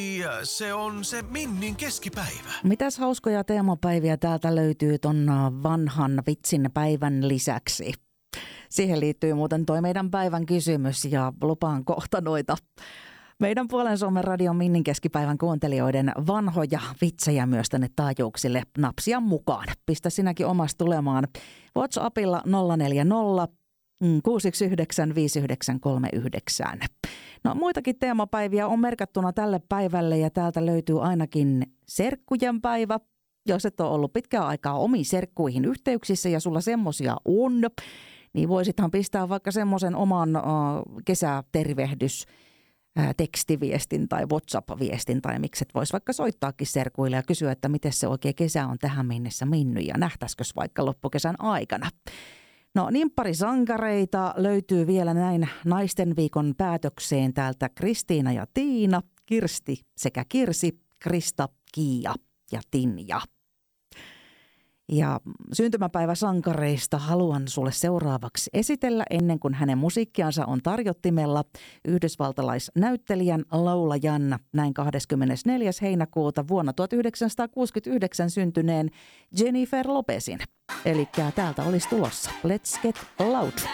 Ja se on se Minnin keskipäivä. Mitäs hauskoja teemapäiviä täältä löytyy ton vanhan vitsin päivän lisäksi? Siihen liittyy muuten toi meidän päivän kysymys ja lupaan kohta noita meidän Puolen Suomen radion Minnin keskipäivän kuuntelijoiden vanhoja vitsejä myös tänne taajuuksille napsia mukaan. Pistä sinäkin omasta tulemaan WhatsAppilla 040 619 5939. No muitakin teemapäiviä on merkattuna tälle päivälle ja täältä löytyy ainakin serkkujen päivä. Jos et ole ollut pitkään aikaa omiin serkkuihin yhteyksissä ja sulla semmosia on, niin voisithan pistää vaikka semmoisen oman kesätervehdys tekstiviestin tai WhatsApp-viestin tai mikset vois vaikka soittaakin serkuille ja kysyä, että miten se oikein kesä on tähän mennessä mennyt ja nähtäisikös vaikka loppukesän aikana. No niin pari sankareita löytyy vielä näin naisten viikon päätökseen täältä Kristiina ja Tiina, Kirsti sekä Kirsi, Krista, Kiia ja Tinja. Ja syntymäpäiväsankareista haluan sulle seuraavaksi esitellä ennen kuin hänen musiikkiansa on tarjottimella yhdysvaltalaisnäyttelijän, laulajan näin 24. heinäkuuta vuonna 1969 syntyneen Jennifer Lopezin. Eli täältä olisi tulossa Let's Get Loud.